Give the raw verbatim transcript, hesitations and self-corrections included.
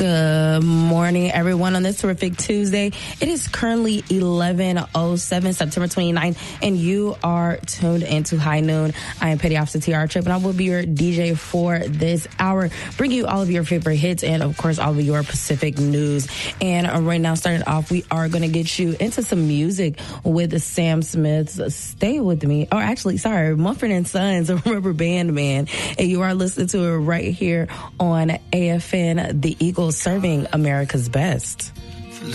Good morning, everyone, on this terrific Tuesday. It is currently eleven oh seven, September twenty-ninth, and you are tuned into High Noon. I am Petty Officer T R Tripp, and I will be your D J for this hour, bring you all of your favorite hits and, of course, all of your Pacific news. And uh, right now, starting off, we are going to get you into some music with Sam Smith's Stay With Me. Or actually, sorry, Mumford and Sons, Rubber Band Man. And you are listening to it right here on A F N, the Eagles serving America's best.